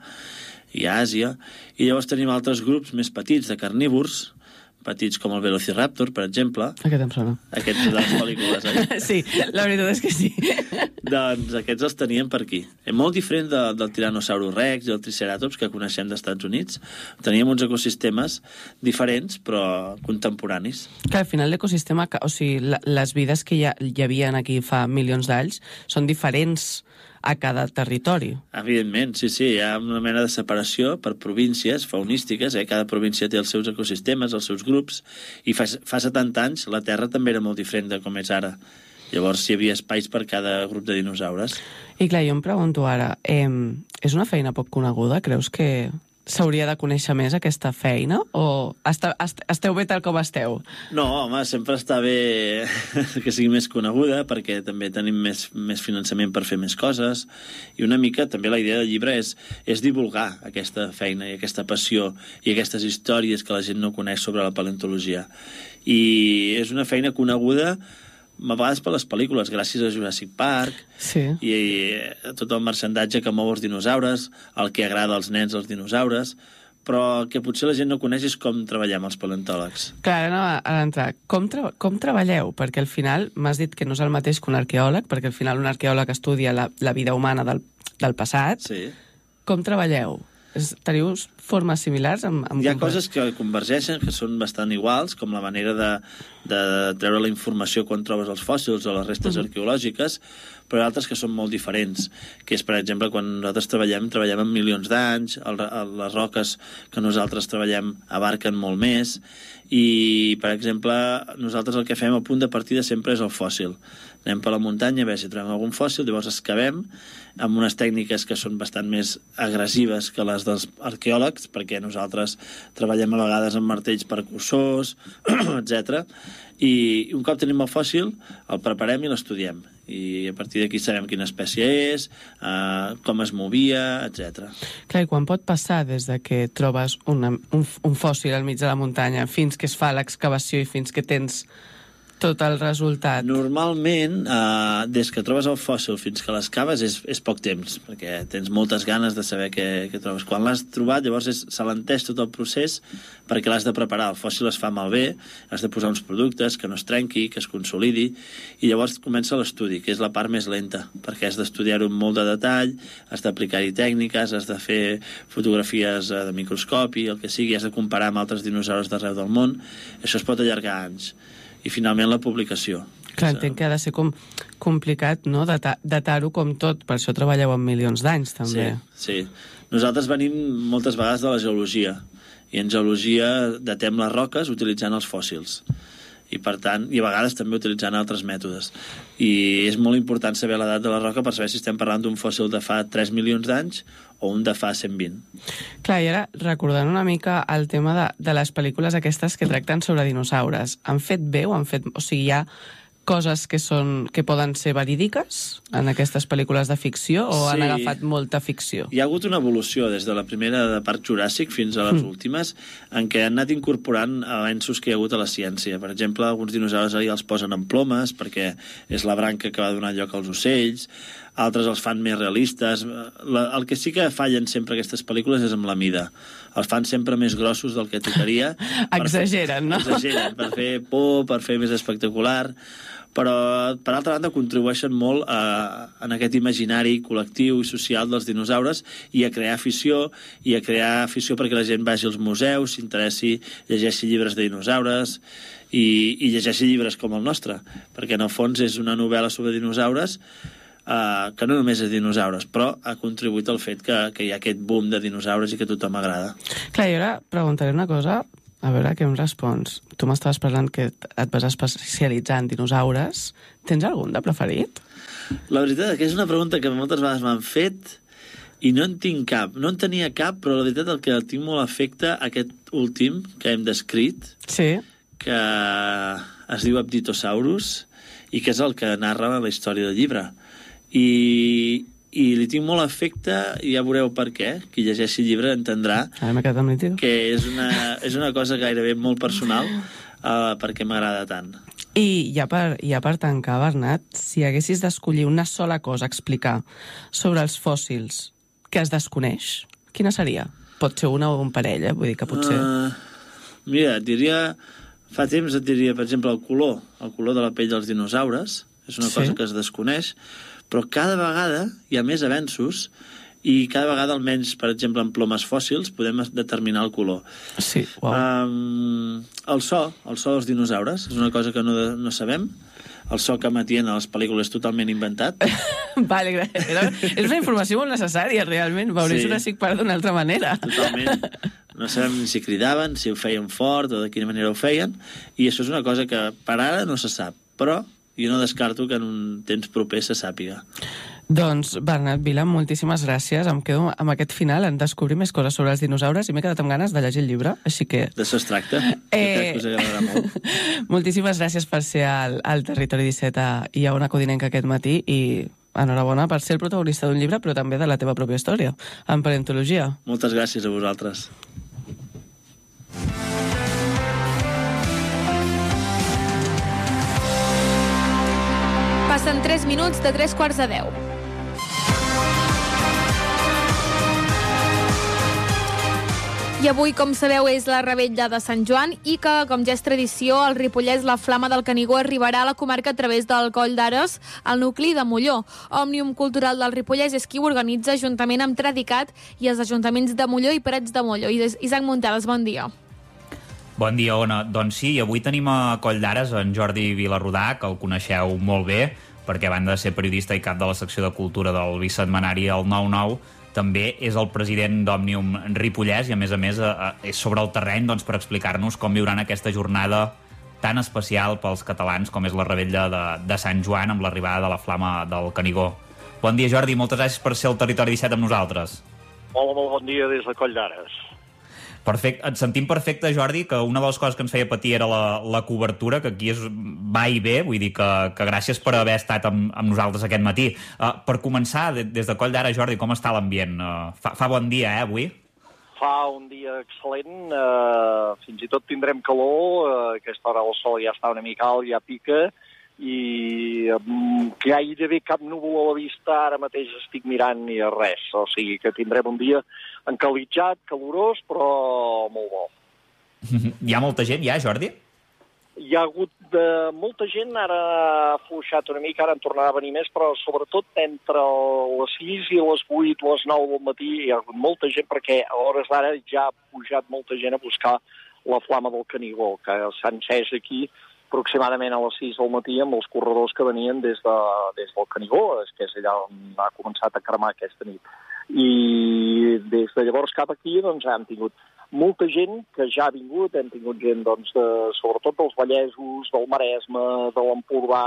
Speaker 1: i a Àsia. I llavors tenim altres grups més petits de carnívors, petits com el Velociraptor, per exemple.
Speaker 11: Aquest em sona.
Speaker 1: Aquests de les pel·lícules,
Speaker 11: Sí, la veritat és que sí.
Speaker 1: Doncs aquests els teníem per aquí. És molt diferent del Tyrannosaurus Rex i el Triceratops que coneixem dels Estats Units. Teníem uns ecosistemes diferents, però contemporanis.
Speaker 11: Que al final l'ecosistema, o sigui, les vides que hi havia aquí fa milions d'anys són diferents a cada territori.
Speaker 1: Evidentment, sí, hi ha una mena de separació per províncies faunístiques, cada província té els seus ecosistemes, els seus grups, i fa 70 anys la Terra també era molt diferent de com és ara. Llavors hi havia espais per cada grup de dinosaures.
Speaker 11: I clar, jo em pregunto ara, és una feina poc coneguda? Creus que s'hauria de conèixer més aquesta feina? O esteu bé tal com esteu?
Speaker 1: No, home, sempre està bé que sigui més coneguda, perquè també tenim més finançament per fer més coses, i una mica també la idea del llibre és divulgar aquesta feina i aquesta passió i aquestes històries que la gent no coneix sobre la paleontologia. I és una feina coneguda a vegades per les pel·lícules, gràcies a Jurassic Park,
Speaker 11: sí.
Speaker 1: I tot el marxandatge que mou els dinosaures, el que agrada als nens els dinosaures, però que potser la gent no coneix és com treballem els paleontòlegs.
Speaker 11: Clar, ara a l'entrar, com treballeu? Perquè al final m'has dit que no és el mateix que un arqueòleg, perquè al final un arqueòleg estudia la vida humana del passat.
Speaker 1: Sí.
Speaker 11: Com treballeu? Teniu formes similars?
Speaker 1: Hi ha coses que convergeixen, que són bastant iguals, com la manera de treure la informació quan trobes els fòssils o les restes arqueològiques, però hi ha altres que són molt diferents, que és, per exemple, quan nosaltres treballem amb milions d'anys, les roques que nosaltres treballem abarquen molt més, i, per exemple, nosaltres el que fem a punt de partida sempre és el fòssil. Anem per la muntanya a veure si trobem algun fòssil, llavors excavem amb unes tècniques que són bastant més agressives que les dels arqueòlegs, perquè nosaltres treballem a vegades amb martells percussors, etc. I un cop tenim el fòssil, el preparem i l'estudiem. I a partir d'aquí sabem quina espècie és, com es movia, etc.
Speaker 11: Clar, i quan pot passar des de que trobes un fòssil al mig de la muntanya fins que es fa l'excavació i fins que tens tot el resultat?
Speaker 1: Normalment, des que trobes el fòssil fins que l'excaves és poc temps, perquè tens moltes ganes de saber què trobes. Quan l'has trobat, llavors s'alenteix tot el procés perquè l'has de preparar. El fòssil es fa malbé, has de posar uns productes que no es trenqui, que es consolidi, i llavors comença l'estudi, que és la part més lenta, perquè has d'estudiar-ho amb molt de detall, has d'aplicar-hi tècniques, has de fer fotografies de microscopi, el que sigui, has de comparar amb altres dinosaures d'arreu del món. Això es pot allargar anys. I finalment la publicació.
Speaker 11: Clar, entenc que ha de ser com complicat, no?, datar-ho com tot. Per això treballeu amb milions d'anys, també.
Speaker 1: Sí. Nosaltres venim moltes vegades de la geologia, i en geologia datem les roques utilitzant els fòssils. I, per tant, i a vegades també utilitzant altres mètodes. I és molt important saber l'edat de la roca per saber si estem parlant d'un fòssil de fa 3 milions d'anys o un de fa 120.
Speaker 11: Clar, i ara, recordant una mica el tema de les pel·lícules aquestes que tracten sobre dinosaures, han fet bé o han fet... O sigui, hi ha coses que poden ser verídiques en aquestes pel·lícules de ficció o han agafat molta ficció?
Speaker 1: Hi ha hagut una evolució des de la primera de Parc Juràssic fins a les últimes, en què han anat incorporant avenços que hi ha hagut a la ciència. Per exemple, alguns dinosaures els posen en plomes perquè és la branca que va donar lloc als ocells. altres els fan més realistes. El que sí que fallen sempre aquestes pel·lícules és amb la mida. Els fan sempre més grossos del que tocaria.
Speaker 11: Exageren, no?
Speaker 1: Exageren, per fer por, per fer més espectacular, però, per altra banda, contribueixen molt en aquest imaginari col·lectiu i social dels dinosaures i a crear afició perquè la gent vagi als museus, s'interessi, llegeixi llibres de dinosaures i llegeixi llibres com el nostre, perquè en el fons és una novel·la sobre dinosaures que no només és dinosaures, però ha contribuït al fet que hi ha aquest boom de dinosaures i que a tothom agrada.
Speaker 11: Clar, jo ara preguntaré una cosa, a veure què em respons. Tu m'estaves parlant que et vas especialitzar en dinosaures. Tens algun de preferit?
Speaker 1: La veritat és que és una pregunta que moltes vegades m'han fet i no en tinc cap. No en tenia cap, però la veritat el que tinc molt afecte aquest últim que hem descrit,
Speaker 11: sí,
Speaker 1: que es diu Aptitosaurus i que és el que narra la història del llibre. I li tinc molt afecte i ja veureu per què. Qui llegeixi el llibre entendrà que és una cosa gairebé molt personal perquè m'agrada tant.
Speaker 11: I ja per tancar, Bernat, si haguessis d'escollir una sola cosa a explicar sobre els fòssils que es desconeix, quina seria? Pot ser una o un parell, vull dir que potser...
Speaker 1: Mira, fa temps et diria, per exemple, el color de la pell dels dinosaures, és una cosa que es desconeix, però cada vegada hi ha més avenços i cada vegada, almenys, per exemple, en plomes fòssils, podem determinar el color.
Speaker 11: Sí, uau.
Speaker 1: El so dels dinosaures és una cosa que no sabem. El so que emetien a les pel·lícules és totalment inventat.
Speaker 11: Vale, gràcies. És una informació molt necessària, realment. Veuré Jurassic Park d'una altra manera.
Speaker 1: Totalment. No sabem si cridaven, si ho feien fort o de quina manera ho feien, i això és una cosa que per ara no se sap, però jo no descarto que en un temps proper se sàpiga.
Speaker 11: Doncs, Bernat Vila, moltíssimes gràcies. Em quedo amb aquest final en descobrir més coses sobre els dinosaures i m'he quedat amb ganes de llegir el llibre, així que...
Speaker 1: D'això es tracta. Jo crec que us agradarà molt.
Speaker 11: Moltíssimes gràcies per ser al Territori 17 i a Ona Codinenca aquest matí i enhorabona per ser el protagonista d'un llibre, però també de la teva pròpia història, en paleontologia.
Speaker 1: Moltes gràcies a vosaltres.
Speaker 5: Passen 3 minuts de 9:45. I avui, com sabeu, és la revetlla de Sant Joan i que, com ja és tradició, al Ripollès la Flama del Canigó arribarà a la comarca a través del Coll d'Ares, al nucli de Molló. Òmnium Cultural del Ripollès és qui ho organitza juntament amb Tradicat i els ajuntaments de Molló i Parets de Molló. Isaac Montades, bon dia.
Speaker 14: Bon dia, Ona. Doncs sí, avui tenim a Coll d'Ares en Jordi Vilarrodà, que el coneixeu molt bé, perquè a banda de ser periodista i cap de la secció de cultura del bisetmanari El 9-9, també és el president d'Òmnium Ripollès i, a més, és sobre el terreny per explicar-nos com viuran aquesta jornada tan especial pels catalans com és la revetlla de Sant Joan amb l'arribada de la Flama del Canigó. Bon dia, Jordi, moltes gràcies per ser al Territori 17 amb nosaltres.
Speaker 3: Hola, molt bon dia des de Coll d'Ares.
Speaker 14: Perfecte. Et sentim perfecte, Jordi, que una de les coses que ens feia patir era la cobertura, que aquí va i ve, vull dir que gràcies per haver estat amb nosaltres aquest matí. Per començar, des de Coll d'Ares, Jordi, com està l'ambient? Fa bon dia, avui?
Speaker 3: Fa un dia excel·lent, fins i tot tindrem calor, a aquesta hora el sol ja està una mica alt, ja pica, i gairebé cap núvol a la vista, ara mateix estic mirant i res, o sigui que tindrem un dia encalitzat, calorós, però molt bo.
Speaker 14: Hi ha molta gent ja, Jordi?
Speaker 3: Hi ha hagut molta gent, ara ha afluixat una mica, ara en tornarà a venir més, però sobretot entre les 6 i les 8 o les 9 del matí hi ha hagut molta gent, perquè a hores d'ara ja ha pujat molta gent a buscar la Flama del Canigó, que s'ha encès aquí aproximadament a les 6 del matí amb els corredors que venien des del Canigó, que és allà on ha començat a cremar aquesta nit. I des de llavors cap aquí doncs, hem tingut molta gent que ja ha vingut, hem tingut gent sobretot dels Vallesos, del Maresme, de l'Empordà,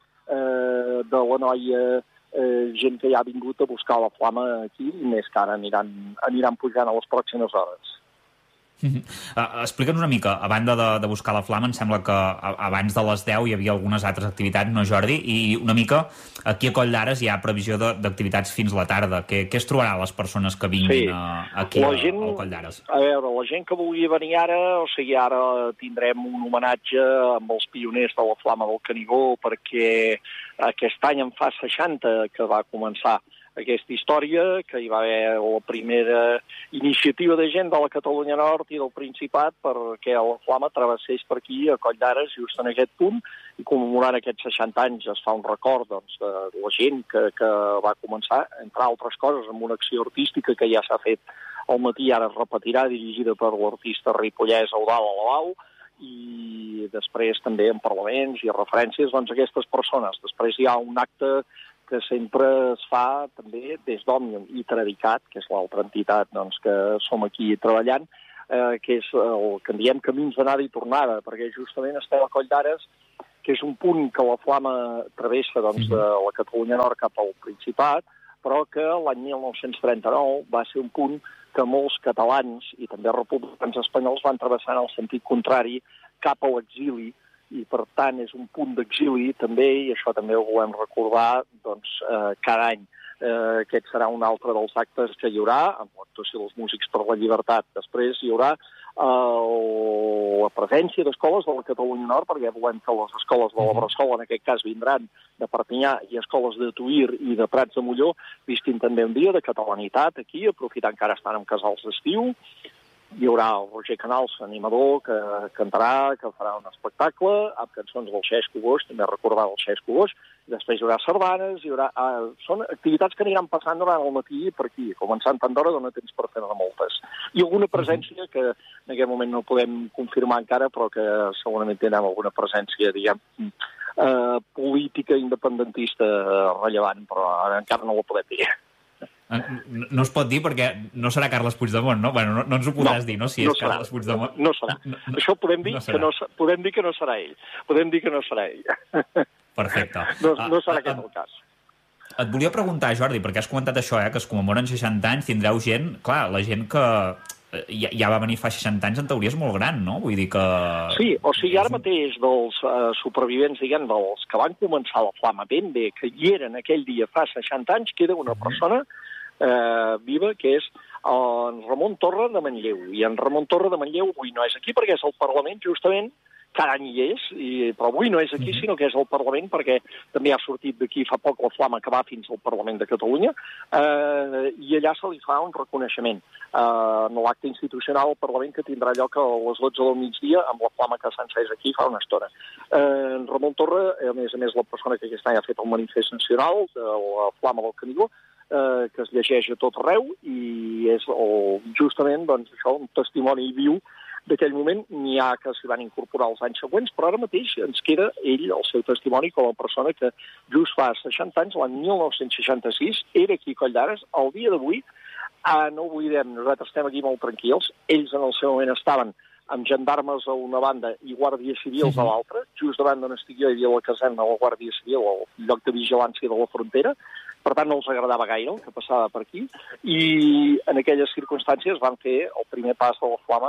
Speaker 3: de l'Anoia, gent que ja ha vingut a buscar la Flama aquí i més que ara aniran pujant a les pròximes hores.
Speaker 14: Explica'ns una mica, a banda de buscar la Flama, em sembla que abans de les 10 hi havia algunes altres activitats, no, Jordi? I una mica, aquí a Coll d'Ares hi ha previsió d'activitats fins la tarda. Què es trobaran les persones que vinguin aquí al Coll d'Ares?
Speaker 3: A veure, la gent que vulgui venir ara, o sigui, ara tindrem un homenatge amb els pioners de la Flama del Canigó, perquè Aquest any en fa 60 que va començar aquesta història, que hi va haver la primera iniciativa de gent de la Catalunya Nord i del Principat perquè la Flama travessés per aquí a Coll d'Ares, just en aquest punt, i commemorant aquests 60 anys es fa un record doncs, de la gent que va començar, entre altres coses, amb una acció artística que ja s'ha fet al matí, ara es repetirà, dirigida per l'artista ripollès Eudal Alabau, i després també en parlaments i referències doncs, a aquestes persones. Després hi ha un acte que sempre es fa també des d'Òmnium i Tradicat, que és l'altra entitat doncs, que som aquí treballant, que és el que en diem camins d'anada i tornada, perquè justament estem a Coll d'Ares, que és un punt que la Flama travessa doncs, de la Catalunya Nord cap al Principat, però que l'any 1939 va ser un punt que molts catalans i també republicans espanyols van travessar en el sentit contrari cap a l'exili, i per tant és un punt d'exili també, i això també ho volem recordar doncs, cada any. Aquest serà un altre dels actes que hi haurà, amb l'actuació dels Músics per la Llibertat. Després hi haurà la presència d'escoles de la Catalunya Nord, perquè volem que les escoles de la Bressola, en aquest cas, vindran de Perpinyà, i escoles de Tuïr i de Prats de Molló, visquin també un dia de catalanitat aquí, aprofitant que ara estan en casals d'estiu. Hi haurà el Roger Canals, animador, que cantarà, que farà un espectacle, amb cançons del Xesco Boix, també recordar el Xesco Boix, després hi haurà sardanes, són activitats que aniran passant durant el matí per aquí, començant tant d'hora dona temps per fer-ne moltes. I alguna presència que en aquest moment no podem confirmar encara, però que segurament tindrem alguna presència, diguem, política independentista rellevant, però ara encara no ho podem dir.
Speaker 14: No es pot dir perquè no serà Carles Puigdemont, no? Bueno, no ens ho podràs dir, no? Si és Carles Puigdemont.
Speaker 3: No serà. Això podem dir que no serà ell. Podem dir que no serà ell.
Speaker 14: Perfecte.
Speaker 3: No serà aquest el cas.
Speaker 14: Et volia preguntar, Jordi, perquè has comentat això, que es commemoren 60 anys, tindreu gent, clar, la gent que ja va venir fa 60 anys, en teoria és molt gran, no? Vull dir que...
Speaker 3: Sí, o sigui, ara mateix dels supervivents, diguem, dels que van començar la Flama ben bé, que hi eren aquell dia fa 60 anys, queda una persona viva, que és en Ramon Torra de Manlleu. I en Ramon Torra de Manlleu avui no és aquí perquè és al Parlament, justament, cada any hi és, però avui no és aquí, sinó que és al Parlament, perquè també ha sortit d'aquí fa poc la Flama que va fins al Parlament de Catalunya, i allà se li fa un reconeixement en l'acte institucional al Parlament que tindrà lloc a les 12 del migdia amb la Flama que s'ha encès aquí fa una estona. Ramon Torra, a més la persona que aquest any ha fet el manifest nacional de la Flama del Canigó, que es llegeix a tot arreu, i és justament doncs, això, un testimoni viu d'aquell moment. N'hi ha que s'hi van incorporar els anys següents, però ara mateix ens queda ell, el seu testimoni, com a persona que just fa 60 anys, l'any 1966, era aquí a Coll d'Ares. El dia d'avui, no oblidem, nosaltres estem aquí molt tranquils, ells en el seu moment estaven amb gendarmes a una banda i guàrdies civils a l'altra, just davant d'on estic jo hi havia la caserna de la Guàrdia Civil, el lloc de vigilància de la frontera. Per tant, no els agradava gaire el que passava per aquí, i en aquelles circumstàncies van fer el primer pas de la Flama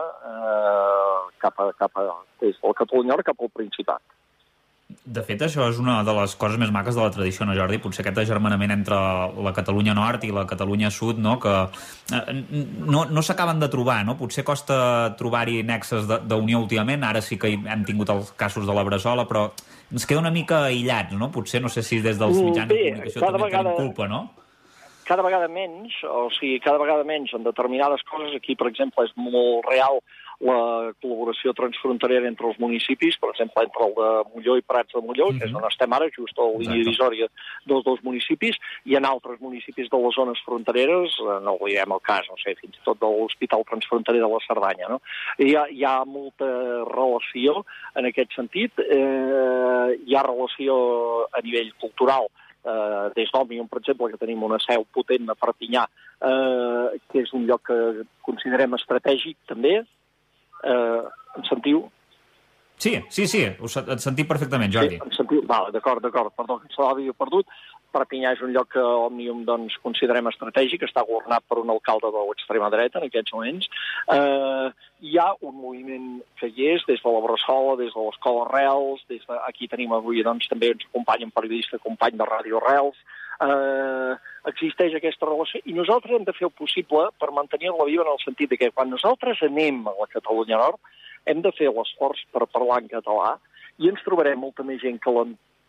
Speaker 3: des del Catalunya Nord cap al Principat.
Speaker 14: De fet, això és una de les coses més maques de la tradició, no, Jordi? Potser aquest agermanament entre la Catalunya Nord i la Catalunya Sud, no? Que no s'acaben de trobar, no? Potser costa trobar-hi nexes d'unió últimament, ara sí que hem tingut els casos de la Bressola, però ens queda una mica aïllats, no? Potser, no sé si des dels mitjans de comunicació també tenim culpa, no?
Speaker 3: Cada vegada menys, en determinades coses. Aquí, per exemple, és molt real la col·laboració transfronterera entre els municipis, per exemple, entre el de Molló i Prats de Molló, que és on estem ara, just a la línia divisòria dels dos municipis, i en altres municipis de les zones frontereres, no oblidem el cas, no sé, fins i tot de l'Hospital Transfronterer de la Cerdanya, no? Hi ha molta relació en aquest sentit, hi ha relació a nivell cultural, des d'Òmnium, per exemple, que tenim una seu potent a Perpinyà, que és un lloc que considerem estratègic també. Em sentiu?
Speaker 14: Sí, et sentim perfectament, Jordi.
Speaker 3: Sí, em sentiu? D'acord, perdó, que se l'havia perdut. Perpinyà és un lloc que Òmnium doncs, considerem estratègic, està governat per un alcalde de l'extrema dreta en aquests moments. Hi ha un moviment que hi és, des de la Bressola, des de l'Escola Reals, aquí tenim avui doncs, també ens acompanya un periodista, company de Ràdio Reals. Existeix aquesta relació i nosaltres hem de fer el possible per mantenir-la viva en el sentit de que quan nosaltres anem a la Catalunya Nord hem de fer l'esforç per parlar en català i ens trobarem molta més gent que l'entén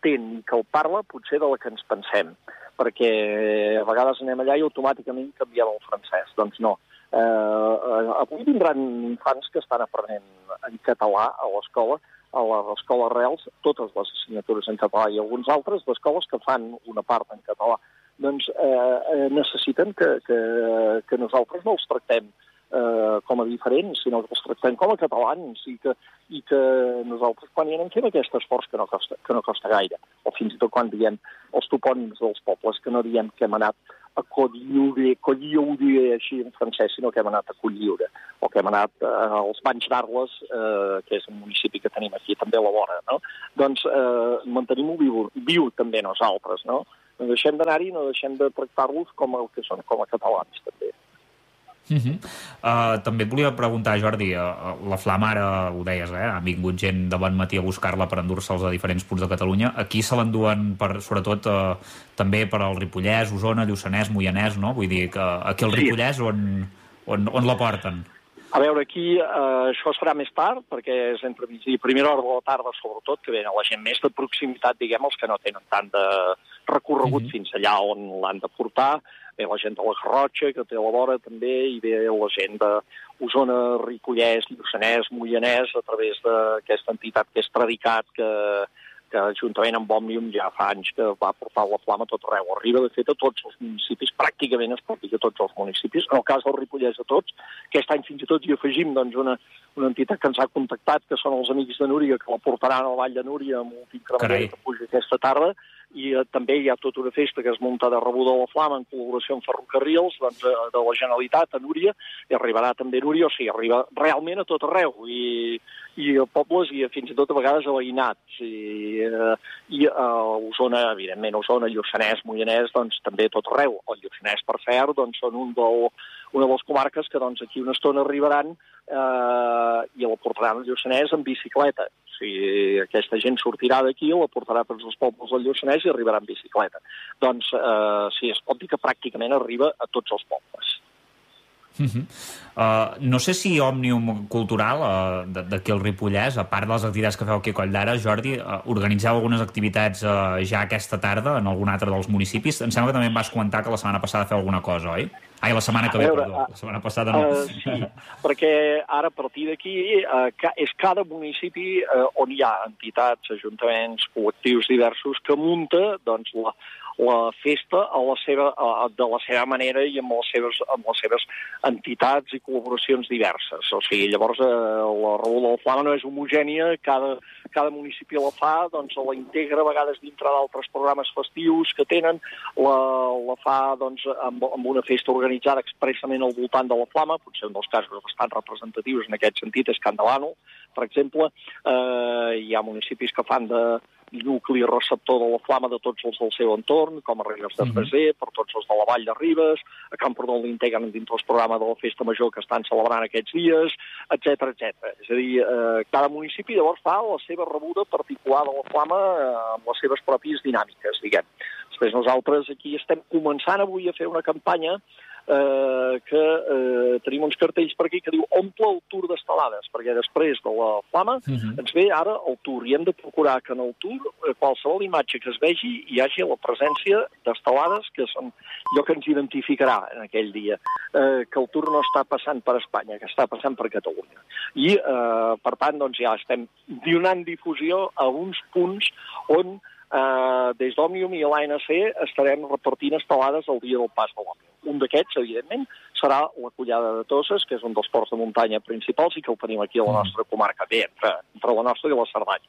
Speaker 3: l'entén i que el parla potser de la que ens pensem, perquè a vegades anem allà i automàticament canviem el francès. Doncs no. Avui vindran infants que estan aprenent en català a l'escola, a l'escola Reals, totes les assignatures en català i alguns altres d'escoles que fan una part en català. Doncs necessiten que nosaltres no els tractem com a diferents, sinó que els tractem com a catalans i que nosaltres quan hi anem fem aquest esforç que no costa gaire. O fins i tot quan diem els topònims dels pobles, que no diem que hem anat a Colliure, així en francès, sinó que hem anat a Colliure, o que hem anat als Banys d'Arles, que és un municipi que tenim aquí també a la vora, no? Doncs mantenim-ho viu també nosaltres, no? No deixem d'anar-hi, no deixem de tractar-los com el que són, com a catalans, també.
Speaker 14: També et volia preguntar, Jordi, la Flama, ara ho deies, ha vingut gent de bon matí a buscar-la per endur-se'ls a diferents punts de Catalunya. Aquí se l'enduen sobretot també per al Ripollès, Osona, Lluçanès, Moianès, no? Vull dir que aquí al Ripollès on la porten?
Speaker 3: A veure, aquí això es farà més tard, perquè és entre migdia i primera hora de la tarda, sobretot, que venen la gent més de proximitat, diguem, els que no tenen tant de recorregut fins allà on l'han de portar. Ve la gent de la Garrotxa, que té a la vora també, i ve la gent d'Osona, Ripollès, Lluçanès, Moianès, a través d'aquesta entitat que és Predicat, que juntament amb Òmnium ja fa anys que va portar la Flama a tot arreu. Arriba, de fet, a tots els municipis, pràcticament es pot dir a tots els municipis. En el cas del Ripollès, a tots. Aquest any fins i tot hi afegim doncs, una entitat que ens ha contactat, que són els Amics de Núria, que la portaran al Vall de Núria amb l'últim cremallera que puja aquesta tarda, i també hi ha tota una festa que es munta de rebuda a la Flama en col·laboració amb ferrocarrils doncs, de la Generalitat a Núria, i arribarà també a Núria, o sigui, arriba realment a tot arreu, i a pobles i fins i tot a vegades a veïnats, i a Osona, evidentment, Osona, Lluçanès, Moianès, doncs també a tot arreu. El Lluçanès, per cert, doncs són una de les comarques que doncs, aquí una estona arribaran i la portaran al Lluçanès en bicicleta. O sigui, aquesta gent sortirà d'aquí, la portarà per els pobles del Lluçanès i arribarà en bicicleta. Doncs sí, es pot dir que pràcticament arriba a tots els pobles.
Speaker 14: No sé si Òmnium Cultural d'aquí al Ripollès, a part de les activitats que feu aquí a Colldares, Jordi, organitzeu algunes activitats ja aquesta tarda en algun altre dels municipis. Em sembla que també em vas comentar que la setmana passada feu alguna cosa, oi? Ai, la setmana que ve, perdó. La setmana passada no.
Speaker 3: Sí, perquè ara a partir d'aquí és cada municipi on hi ha entitats, ajuntaments, col·lectius diversos que munta doncs, la festa de la seva manera i amb les seves entitats i col·laboracions diverses. O sigui, llavors la Rebuda de la Flama no és homogènia, cada municipi la fa, doncs la integra a vegades dintre d'altres programes festius que tenen, la fa doncs, amb una festa organitzada expressament al voltant de la Flama, potser un dels casos bastant representatius en aquest sentit és Can Delano, per exemple. Hi ha municipis que fan de nucli receptor de la Flama de tots els del seu entorn, com a Ribes de Freser, per tots els de la Vall de Ribes, a Camprodon l'integren dintre el programa de la Festa Major que estan celebrant aquests dies, etc. És a dir, cada municipi llavors fa la seva rebuda particular de la Flama amb les seves pròpies dinàmiques, diguem. Després nosaltres aquí estem començant avui a fer una campanya que tenim uns cartells per aquí que diu omple el tour d'estelades, perquè després de la Flama ens ve ara el tour, i hem de procurar que en el tour qualsevol imatge que es vegi hi hagi la presència d'estelades, que són allò que ens identificarà en aquell dia, que el tour no està passant per Espanya, que està passant per Catalunya. I, per tant, doncs ja estem donant difusió a uns punts on des d'Òmnium i l'ANC estarem repartint estelades el dia del pas de l'Òmnium. Un d'aquests, evidentment, serà la Collada de Toses, que és un dels ports de muntanya principals i que el tenim aquí a la nostra comarca, bé, entre la nostra i la Cerdanya.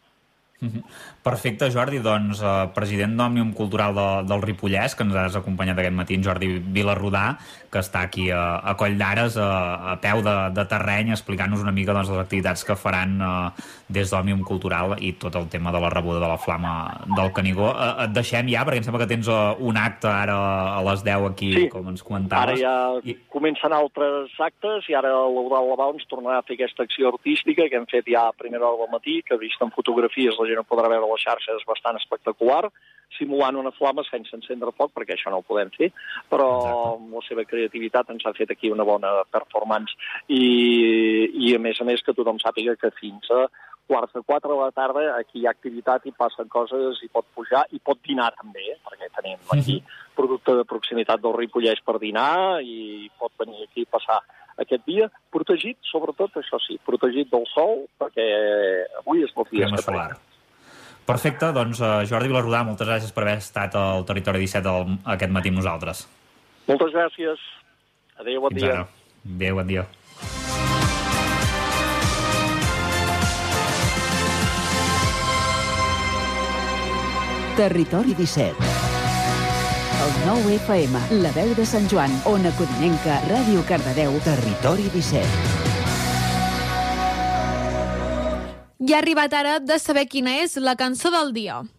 Speaker 14: Perfecte, Jordi. Doncs president d'Òmnium Cultural del Ripollès, que ens has acompanyat aquest matí, en Jordi Vilarrodà, que està aquí a Colldares, a peu de terreny, explicant-nos una mica les activitats que faran des d'Òmnium Cultural i tot el tema de la rebuda de la Flama del Canigó. Et deixem ja, perquè em sembla que tens un acte ara a les 10 aquí, com ens comentaves.
Speaker 3: Ara ja comencen altres actes i ara l'Eudal Lavau ens tornarà a fer aquesta acció artística que hem fet ja a primera hora del matí, que vist en fotografies la gent ho podrà veure a la xarxa, és bastant espectacular, simulant una flama sense encendre foc, perquè això no ho podem fer, però amb la seva creativitat ens ha fet aquí una bona performance i a més que tothom sàpiga que fins a quarts de 4 de la tarda, aquí hi ha activitat i passen coses, i pot pujar, i pot dinar també, perquè tenim aquí producte de proximitat del Ripollès per dinar, i pot venir aquí a passar aquest dia, protegit, sobretot, això sí, protegit del sol, perquè avui és el dia
Speaker 14: solar. Perfecte, doncs Jordi Vilarrodà, moltes gràcies per haver estat al Territori 17 aquest matí amb nosaltres.
Speaker 3: Moltes gràcies. Adéu, bon dia.
Speaker 14: Adéu, bon dia.
Speaker 18: Territori 17. El 9 FM, La Veu de Sant Joan, Ona Codinenca, Ràdio Cardedeu, Territori 17.
Speaker 5: I ha arribat ara de saber quina és la cançó del dia.